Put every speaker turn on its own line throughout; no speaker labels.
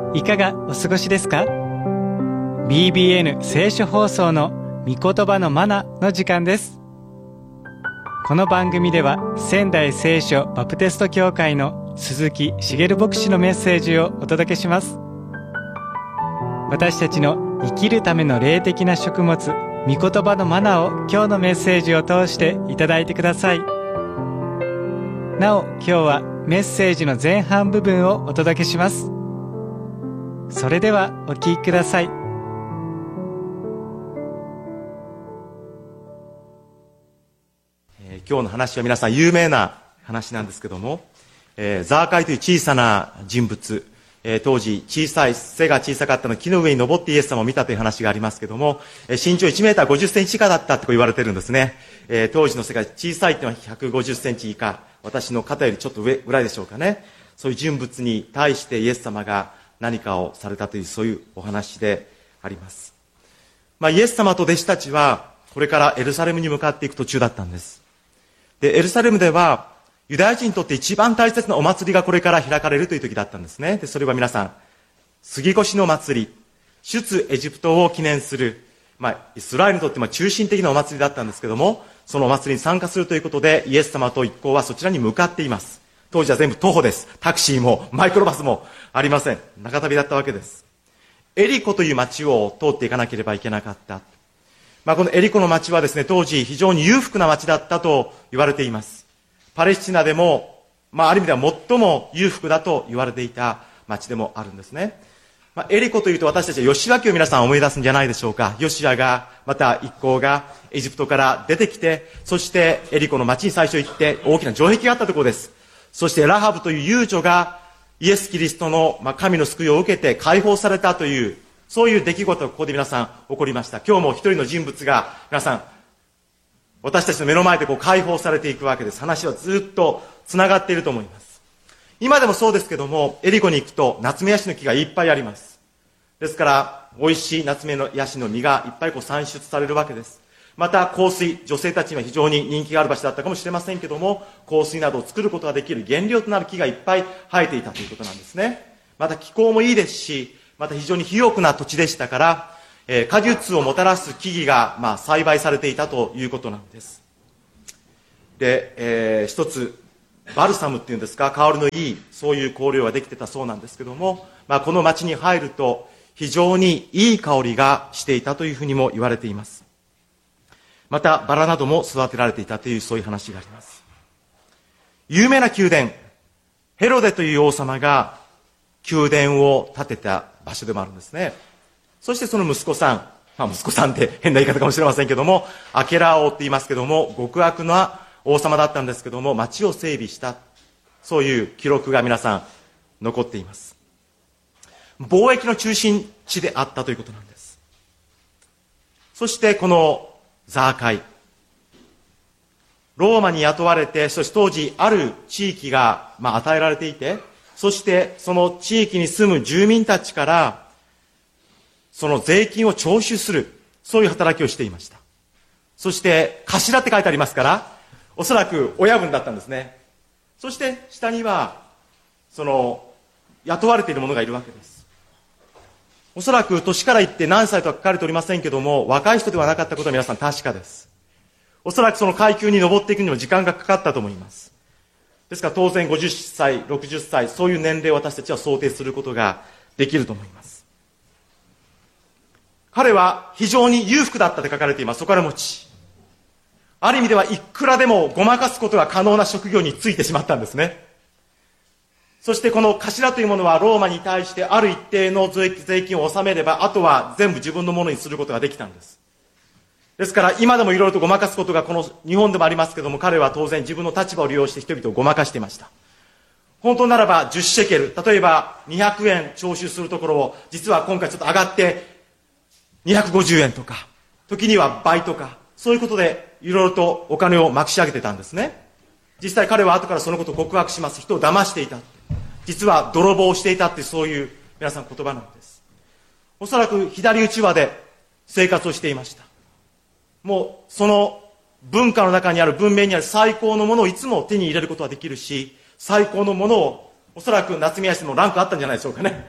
いかがお過ごしですか？ BBN 聖書放送の御言葉のマナの時間です。この番組では仙台聖書バプテスト教会の鈴木茂牧師のメッセージをお届けします。私たちの生きるための霊的な食物、御言葉のマナを今日のメッセージを通していただいてください。なお、今日はメッセージの前半部分をお届けします。それではお聞きください。
今日の話は皆さん有名な話なんですけども、ザーカイという小さな人物、当時背が小さかったので木の上に登ってイエス様を見たという話がありますけども、身長1メーター50センチ以下だったと言われているんですね。当時の背が小さいというのは150センチ以下、私の肩よりちょっと上ぐらいでしょうかね。そういう人物に対してイエス様が何かをされたという、そういうお話であります。イエス様と弟子たちはこれからエルサレムに向かっていく途中だったんです。で、エルサレムではユダヤ人にとって一番大切なお祭りがこれから開かれるという時だったんですね。で、それは皆さん、杉越の祭り、出エジプトを記念する、イスラエルにとって中心的なお祭りだったんですけども、そのお祭りに参加するということで、イエス様と一行はそちらに向かっています。当時は全部徒歩です。タクシーもマイクロバスもありません。長旅だったわけです。エリコという町を通っていかなければいけなかった。このエリコの町はですね、当時非常に裕福な町だったと言われています。パレスチナでも、ある意味では最も裕福だと言われていた町でもあるんですね。エリコというと私たちはヨシュア記を皆さん思い出すんじゃないでしょうか。ヨシュアが、また一行がエジプトから出てきて、そしてエリコの町に最初行って大きな城壁があったところです。そしてラハブという遊女がイエス・キリストの神の救いを受けて解放されたという、そういう出来事がここで皆さん起こりました。今日も一人の人物が皆さん、私たちの目の前で解放されていくわけです。話はずっと繋がっていると思います。今でもそうですけども、エリコに行くとナツメヤシの木がいっぱいあります。ですから、美味しいナツメヤシの実がいっぱい産出されるわけです。また香水、女性たちには非常に人気がある場所だったかもしれませんけども、香水などを作ることができる原料となる木がいっぱい生えていたということなんですね。また気候もいいですし、また非常に肥沃な土地でしたから、果実をもたらす木々が、栽培されていたということなんです。で、一つバルサムっていうんですか、香りのいいそういう香料ができてたそうなんですけども、この町に入ると非常にいい香りがしていたというふうにも言われています。またバラなども育てられていたというそういう話があります。有名な宮殿、ヘロデという王様が宮殿を建てた場所でもあるんですね。そしてその息子さん、息子さんって変な言い方かもしれませんけども、アケラ王って言いますけども、極悪な王様だったんですけども、町を整備した、そういう記録が皆さん残っています。貿易の中心地であったということなんです。そしてこのザーカイ、ローマに雇われて、そして当時ある地域が与えられていて、そしてその地域に住む住民たちからその税金を徴収する、そういう働きをしていました。そして頭って書いてありますから、おそらく親分だったんですね。そして下にはその雇われている者がいるわけです。おそらく年から言って何歳とは書かれておりませんけども、若い人ではなかったことは皆さん確かです。おそらくその階級に上っていくにも時間がかかったと思います。ですから当然50歳、60歳、そういう年齢を私たちは想定することができると思います。彼は非常に裕福だったと書かれています。お金持ち。ある意味ではいくらでもごまかすことが可能な職業に就いてしまったんですね。そしてこの頭というものはローマに対してある一定の税金を納めれば、あとは全部自分のものにすることができたんです。ですから今でもいろいろとごまかすことがこの日本でもありますけども、彼は当然自分の立場を利用して人々をごまかしていました。本当ならば10シェケル、例えば200円徴収するところを、実は今回ちょっと上がって250円とか、時には倍とか、そういうことでいろいろとお金をまきし上げてたんですね。実際彼は後からそのことを告白します。人を騙していた。実は泥棒をしていたっていう、そういう皆さん言葉なんです。おそらく左内輪で生活をしていました。もうその文化の中にある、文明にある最高のものをいつも手に入れることができるし、最高のものを、おそらく夏宮氏のランクあったんじゃないでしょうかね。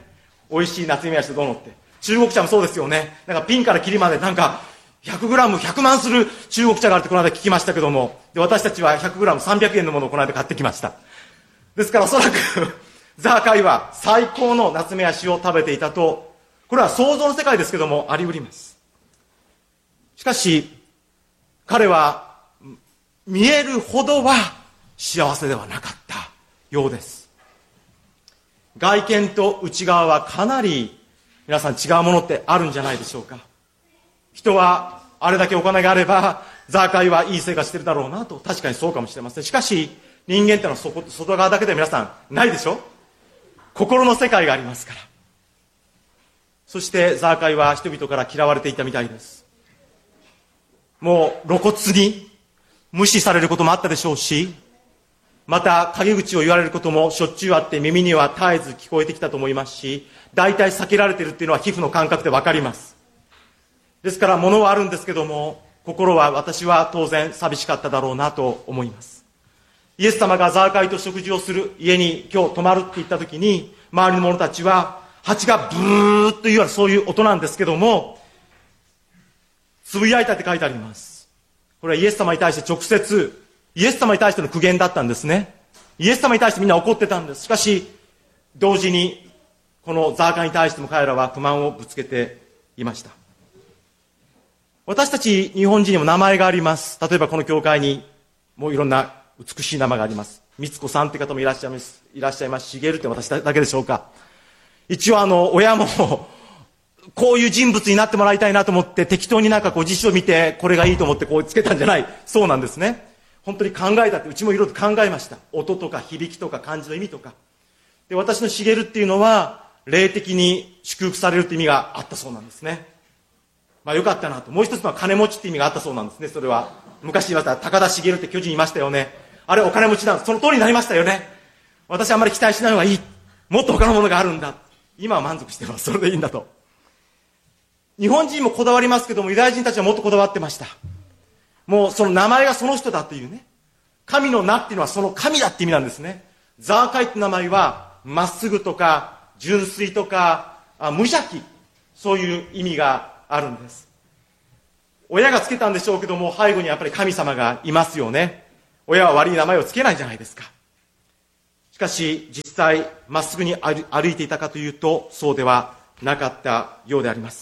美味しい夏目やしとどうのって。中国茶もそうですよね。なんかピンからキリまでなんか、100グラム100万する中国茶があるってこの間聞きましたけども、で、私たちは100グラム300円のものをこの間買ってきました。ですからおそらく、ザーカイは最高の夏目足を食べていたと、これは想像の世界ですけども、あり得ります。しかし、彼は、見えるほどは幸せではなかったようです。外見と内側はかなり皆さん違うものってあるんじゃないでしょうか。人はあれだけお金があればザーカイはいい生活してるだろうなと、確かにそうかもしれません。しかし人間ってのは外側だけで皆さんないでしょ。心の世界がありますから。そしてザーカイは人々から嫌われていたみたいです。もう露骨に無視されることもあったでしょうし、また陰口を言われることもしょっちゅうあって、耳には絶えず聞こえてきたと思いますし、大体避けられているっていうのは皮膚の感覚でわかります。ですから物はあるんですけども、心は私は当然寂しかっただろうなと思います。イエス様がザーカイと食事をする家に今日泊まるって言った時に、周りの者たちは蜂がブーッと言われるそういう音なんですけども、つぶやいたって書いてあります。これはイエス様に対して直接、イエス様に対しての苦言だったんですね。イエス様に対してみんな怒ってたんです。しかし同時にこのザーカイに対しても彼らは不満をぶつけていました。私たち日本人にも名前があります。例えばこの教会にもういろんな美しい名前があります。みつこさんって方もいらっしゃいます。しげるって私だけでしょうか。一応親もこういう人物になってもらいたいなと思って適当になんか辞書を見てこれがいいと思ってこうつけたんじゃない。そうなんですね。本当に考えたって、うちもいろいろ考えました。音とか響きとか漢字の意味とか。で、私のしげるっていうのは霊的に祝福されるって意味があったそうなんですね。まあよかったなと。もう一つは金持ちって意味があったそうなんですね。それは昔言いました高田茂って巨人いましたよね。あれお金持ちなんです。その通りになりましたよね。私はあまり期待しない方がいい。もっと他のものがあるんだ。今は満足してます。それでいいんだと。日本人もこだわりますけども、ユダヤ人たちはもっとこだわってました。もうその名前がその人だというね。神の名っていうのはその神だって意味なんですね。ザーカイって名前はまっすぐとか純粋とか無邪気、そういう意味があるんです。親がつけたんでしょうけども、背後にやっぱり神様がいますよね。親は悪い名前をつけないじゃないですか。しかし実際まっすぐに歩いていたかというと、そうではなかったようであります。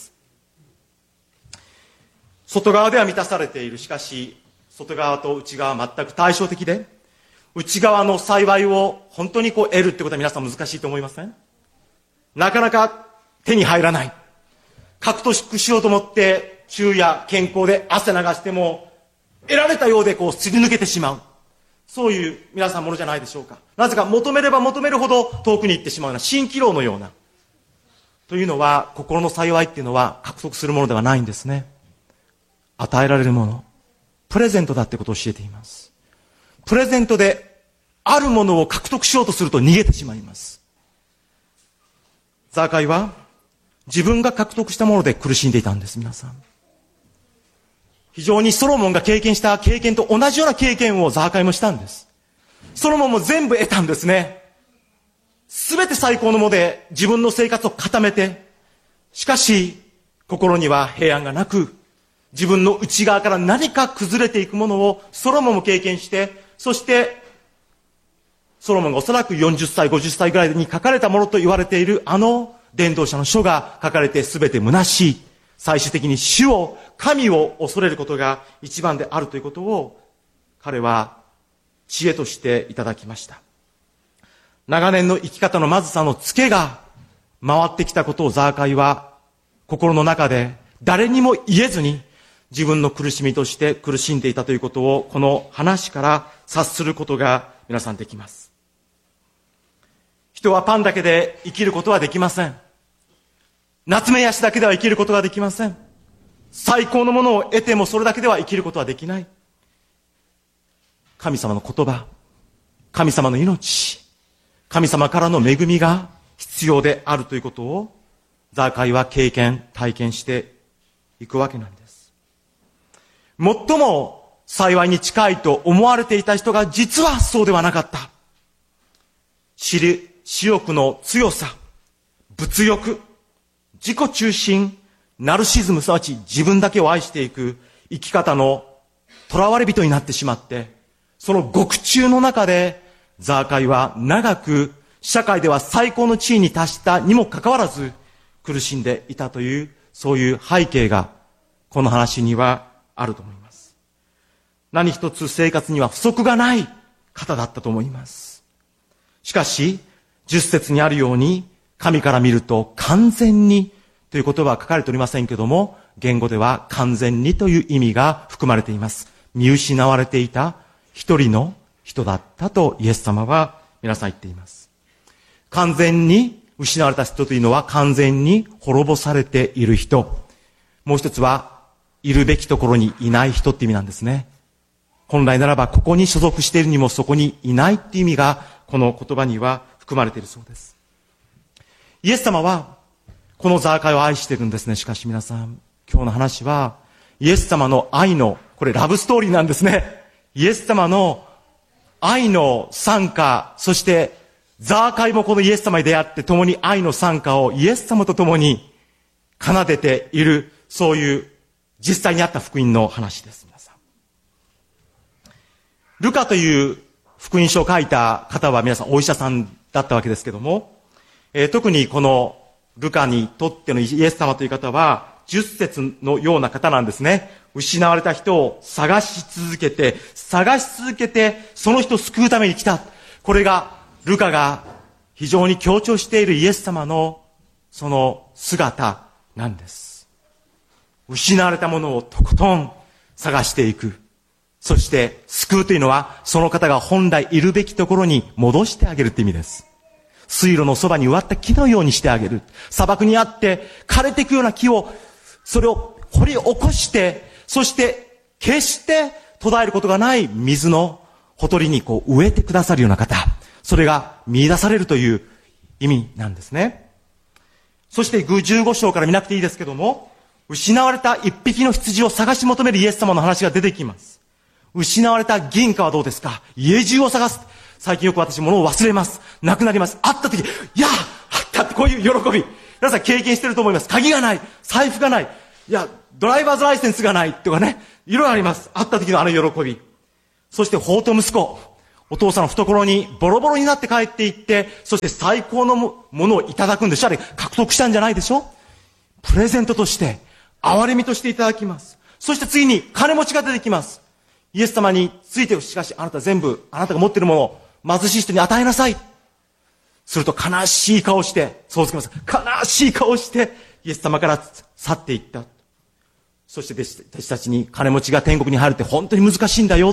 外側では満たされている。しかし外側と内側は全く対照的で、内側の幸いを本当に得るってことは皆さん難しいと思いません？なかなか手に入らない。獲得しようと思って昼夜健康で汗流しても得られたようですり抜けてしまう。そういう皆さんものじゃないでしょうか。なぜか求めれば求めるほど遠くに行ってしまうような蜃気楼のような。というのは、心の幸いっていうのは獲得するものではないんですね。与えられるもの、プレゼントだってことを教えています。プレゼントであるものを獲得しようとすると逃げてしまいます。ザーカイは自分が獲得したもので苦しんでいたんです。皆さん、非常にソロモンが経験した経験と同じような経験をザーカイもしたんです。ソロモンも全部得たんですね。すべて最高のもので自分の生活を固めて、しかし心には平安がなく、自分の内側から何か崩れていくものをソロモンも経験して、そしてソロモンがおそらく40歳50歳ぐらいに書かれたものと言われている伝道者の書が書かれて全て虚しい、最終的に主を神を恐れることが一番であるということを彼は知恵としていただきました。長年の生き方のまずさのツケが回ってきたことをザーカイは心の中で誰にも言えずに自分の苦しみとして苦しんでいたということを、この話から察することが皆さんできます。人はパンだけで生きることはできません。夏目ヤシだけでは生きることができません。最高のものを得てもそれだけでは生きることはできない。神様の言葉、神様の命、神様からの恵みが必要であるということをザーカイは体験していくわけなんです。最も幸いに近いと思われていた人が実はそうではなかった。私欲の強さ、 物欲、自己中心、ナルシズム、すなわち自分だけを愛していく生き方の囚われ人になってしまって、その獄中の中でザーカイは長く社会では最高の地位に達したにもかかわらず苦しんでいたという、そういう背景がこの話にはあると思います。何一つ生活には不足がない方だったと思います。しかし、10節にあるように、神から見ると完全にという言葉は書かれておりませんけども、言語では完全にという意味が含まれています。見失われていた一人の人だったとイエス様は皆さん言っています。完全に失われた人というのは完全に滅ぼされている人。もう一つは、いるべきところにいない人って意味なんですね。本来ならばここに所属しているにもそこにいないっていう意味がこの言葉には含まれているそうです。イエス様はこのザーカイを愛しているんですね。しかし皆さん、今日の話はイエス様の愛の、これラブストーリーなんですね。イエス様の愛の賛歌、そしてザーカイもこのイエス様に出会って共に愛の賛歌をイエス様と共に奏でている、そういう実際にあった福音の話です。皆さん、ルカという福音書を書いた方は皆さんお医者さんだったわけですけども、特にこのルカにとってのイエス様という方は10節のような方なんですね。失われた人を探し続けてその人を救うために来た。これがルカが非常に強調しているイエス様のその姿なんです。失われたものをとことん探していく。そして救うというのはその方が本来いるべきところに戻してあげるって意味です。水路のそばに植わった木のようにしてあげる。砂漠にあって枯れていくような木を、それを掘り起こして、そして決して途絶えることがない水のほとりに植えてくださるような方。それが見出されるという意味なんですね。そして15章から見なくていいですけども、失われた一匹の羊を探し求めるイエス様の話が出てきます。失われた銀貨はどうですか？家中を探す。最近よく私物を忘れます。なくなります。会った時、いやあったってこういう喜び。皆さん経験してると思います。鍵がない。財布がない。いや、ドライバーズライセンスがないとかね。いろいろあります。会った時のあの喜び。そして法と息子。お父さんの懐にボロボロになって帰っていって、そして最高のものをいただくんでしょ。あれ獲得したんじゃないでしょ。プレゼントとして、憐れみとしていただきます。そして次に金持ちが出てきます。イエス様について、しかしあなた全部、あなたが持っているものを貧しい人に与えなさい。すると悲しい顔して、そうつけます。悲しい顔して、イエス様から去っていった。そして弟子たちに金持ちが天国に入るって本当に難しいんだよって。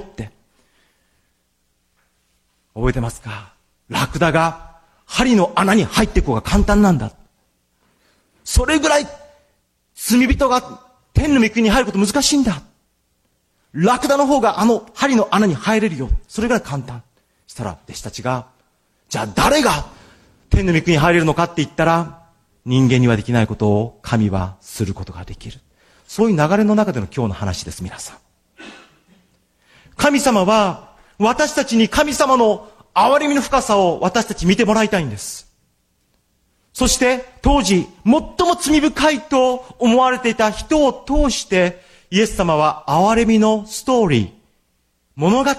覚えてますか？ラクダが針の穴に入っていく方が簡単なんだ。それぐらい罪人が天の御国に入ること難しいんだ。ラクダの方があの針の穴に入れるよ。それぐらい簡単。したら弟子たちが、じゃあ誰が天の御国に入れるのかって言ったら、人間にはできないことを神はすることができる。そういう流れの中での今日の話です、皆さん。神様は私たちに神様の憐れみの深さを私たち見てもらいたいんです。そして当時最も罪深いと思われていた人を通してイエス様は憐れみのストーリー、物語、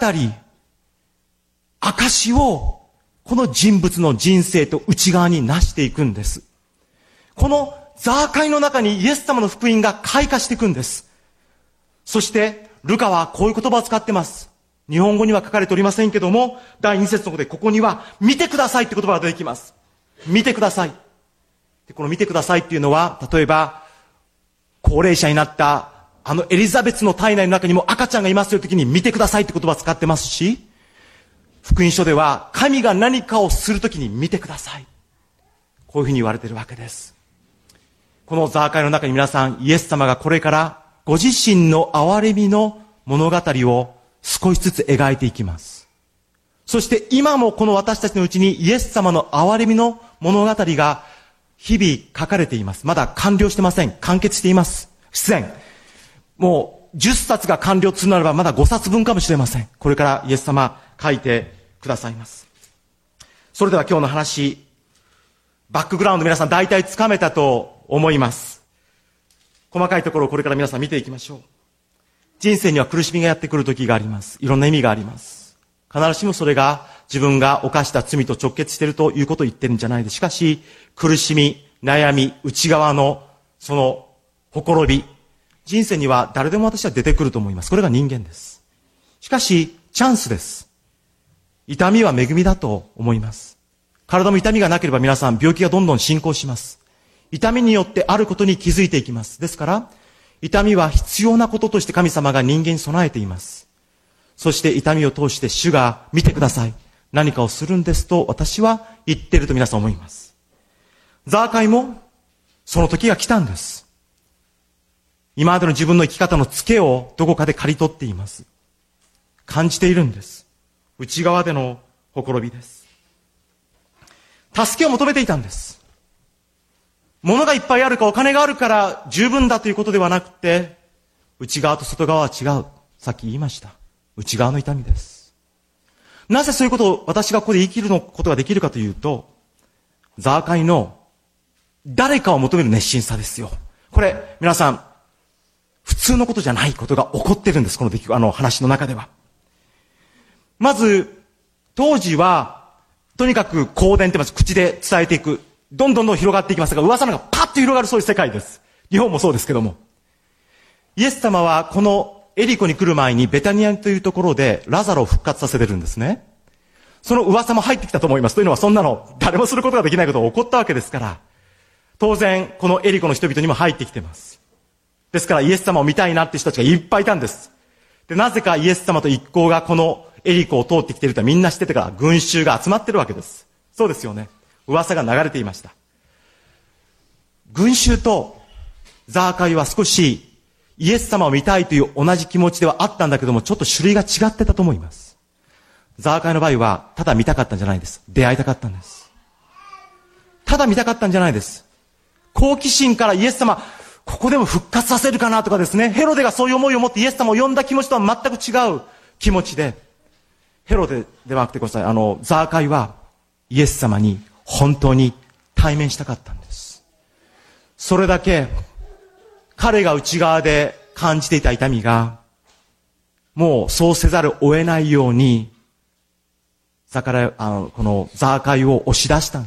証をこの人物の人生と内側になしていくんです。このザーカイの中にイエス様の福音が開花していくんです。そしてルカはこういう言葉を使ってます。日本語には書かれておりませんけども、第2節のところでここには見てくださいって言葉が出てきます。見てください。でこの見てくださいっていうのは、例えば高齢者になったあのエリザベスの体内の中にも赤ちゃんがいますという時に見てくださいって言葉を使ってますし、福音書では神が何かをするときに見てください。こういうふうに言われているわけです。このザーカイの中に皆さん、イエス様がこれからご自身の憐れみの物語を少しずつ描いていきます。そして今もこの私たちのうちにイエス様の憐れみの物語が日々書かれています。まだ完了してません。完結しています。出演。もう10冊が完了するならばまだ5冊分かもしれません。これからイエス様書いてくださいます。それでは今日の話、 バックグラウンド皆さん大体つかめたと思います。細かいところをこれから皆さん見ていきましょう。人生には苦しみがやってくる時があります。いろんな意味があります。必ずしもそれが自分が犯した罪と直結しているということを言ってるんじゃないです。しかし、苦しみ、悩み、内側のそのほころび、人生には誰でも私は出てくると思います。これが人間です。しかし、チャンスです。痛みは恵みだと思います。体も痛みがなければ皆さん病気がどんどん進行します。痛みによってあることに気づいていきます。ですから、痛みは必要なこととして神様が人間に備えています。そして痛みを通して主が見てください。何かをするんですと私は言っていると皆さん思います。ザーカイもその時が来たんです。今までの自分の生き方のツケをどこかで刈り取っています。感じているんです。内側でのほころびです。助けを求めていたんです。物がいっぱいあるかお金があるから十分だということではなくて、内側と外側は違う。さっき言いました。内側の痛みです。なぜそういうことを私がここで言い切ることができるかというと、ザーカイの誰かを求める熱心さですよ。これ、皆さん、普通のことじゃないことが起こってるんです。この話の中では。まず、当時は、とにかく口伝って言います。口で伝えていく。どんどん広がっていきますが、噂のがパッと広がるそういう世界です。日本もそうですけども。イエス様はこのエリコに来る前にベタニアというところでラザロを復活させてるんですね。その噂も入ってきたと思います。というのはそんなの誰もすることができないことが起こったわけですから、当然このエリコの人々にも入ってきてます。ですからイエス様を見たいなって人たちがいっぱいいたんです。で、なぜかイエス様と一行がこのエリコを通ってきているとはみんな知っててから群衆が集まってるわけです。そうですよね。噂が流れていました。群衆とザーカイは少しイエス様を見たいという同じ気持ちではあったんだけども、ちょっと種類が違ってたと思います。ザーカイの場合はただ見たかったんじゃないです。出会いたかったんです。ただ見たかったんじゃないです。好奇心からイエス様、ここでも復活させるかなとかですね、ヘロデがそういう思いを持ってイエス様を呼んだ気持ちとは全く違う気持ちで、ヘロデではなくてください、ザーカイはイエス様に本当に対面したかったんです。それだけ彼が内側で感じていた痛みがもうそうせざるを得ないようにこのザーカイを押し出したんです。